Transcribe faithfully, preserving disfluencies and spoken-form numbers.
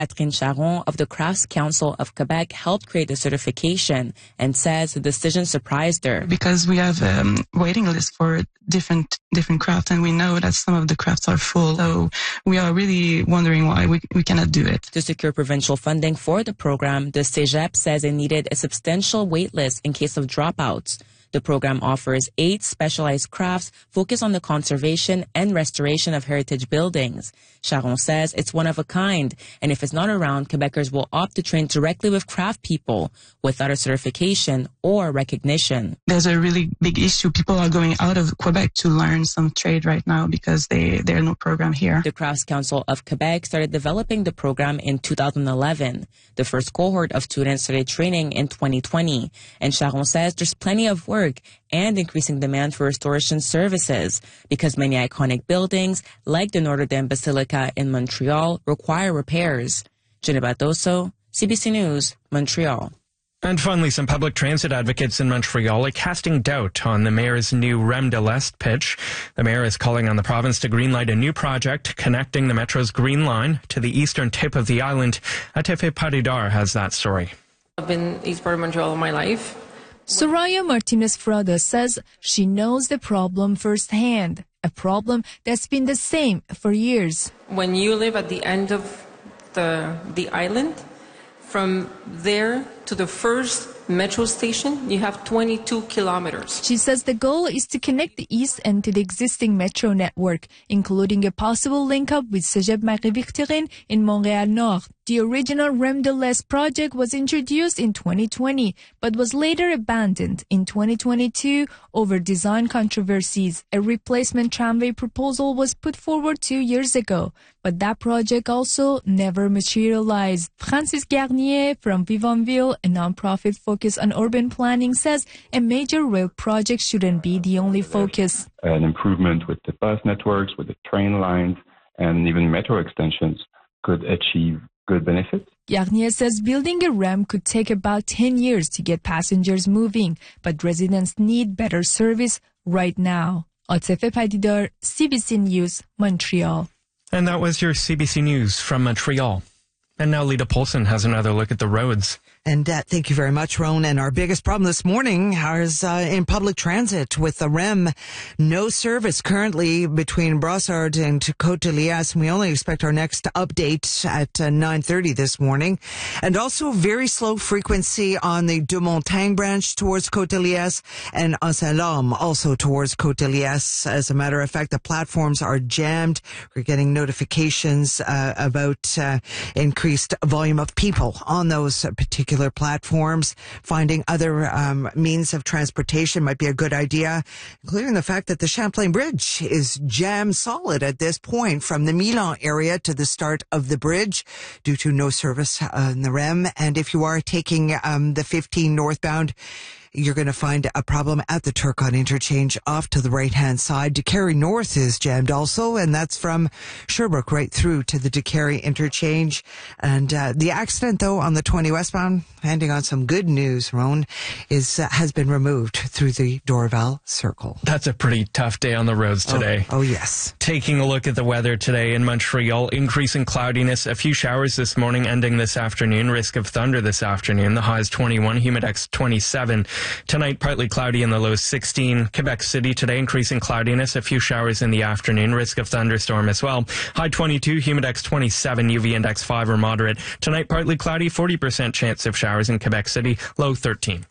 Catherine Charon of the Crafts Council of Quebec helped create the certification and says the decision surprised her. Because we have a um, waiting list for different different crafts, and we know that some of the crafts are full. So we are really wondering why we, we cannot do it. To secure provincial funding for the program, the Cégep says it needed a substantial wait list in case of dropouts. The program offers eight specialized crafts focused on the conservation and restoration of heritage buildings. Charon says it's one of a kind, and if it's not around, Quebecers will opt to train directly with craft people without a certification or recognition. There's a really big issue. People are going out of Quebec to learn some trade right now because they, there's no program here. The Crafts Council of Quebec started developing the program in two thousand eleven. The first cohort of students started training in twenty twenty, and Charon says there's plenty of work and increasing demand for restoration services because many iconic buildings, like the Notre Dame Basilica in Montreal, require repairs. Jenna Batoso, C B C News, Montreal. And finally, some public transit advocates in Montreal are casting doubt on the mayor's new Rem de l'Est pitch. The mayor is calling on the province to greenlight a new project connecting the Metro's Green Line to the eastern tip of the island. Atefe Paridar has that story. I've been east part of Montreal all my life. Soraya Martinez-Frada says she knows the problem firsthand, a problem that's been the same for years. When you live at the end of the, the island, from there to the first metro station, you have twenty-two kilometers. She says the goal is to connect the east end to the existing metro network, including a possible link-up with Cégep Marie-Victorine in Montréal-Nord. The original Rem de l'Est project was introduced in twenty twenty, but was later abandoned in twenty twenty-two over design controversies. A replacement tramway proposal was put forward two years ago, but that project also never materialized. Francis Garnier from Vivonville, a nonprofit focused on urban planning, says a major rail project shouldn't be the only focus. An improvement with the bus networks, with the train lines, and even metro extensions could achieve good benefits. Garnier says building a REM could take about ten years to get passengers moving, but residents need better service right now. Atefe Paridar, C B C News, Montreal. And that was your C B C News from Montreal. And now Lita Polson has another look at the roads. And uh, thank you very much, Ron. And our biggest problem this morning is uh, in public transit with the REM. No service currently between Brossard and Côte de Liesse. And we only expect our next update at uh, nine thirty this morning. And also very slow frequency on the De Montagne branch towards Côte de Liesse and on Saint-Lôme also towards Côte de Liesse. As a matter of fact, the platforms are jammed. We're getting notifications uh, about uh, increased volume of people on those particular platforms. Finding other um, means of transportation might be a good idea, including the fact that the Champlain Bridge is jam solid at this point from the Milan area to the start of the bridge due to no service on the REM. And if you are taking um, the fifteen northbound, you're going to find a problem at the Turcotte interchange off to the right-hand side. DeCarry North is jammed also, and that's from Sherbrooke right through to the DeCarry interchange. And uh, the accident, though, on the twenty westbound, handing on some good news, Roan, is uh, has been removed through the Dorval Circle. That's a pretty tough day on the roads today. Oh, oh yes. Taking a look at the weather today in Montreal, increasing cloudiness, a few showers this morning, ending this afternoon, risk of thunder this afternoon. The high is twenty-one, humidex twenty-seven. Tonight, partly cloudy in the low sixteen. Quebec City today, increasing cloudiness, a few showers in the afternoon, risk of thunderstorm as well. High twenty-two, humidex twenty-seven, U V index five or moderate. Tonight, partly cloudy, forty percent chance of showers in Quebec City, low thirteen.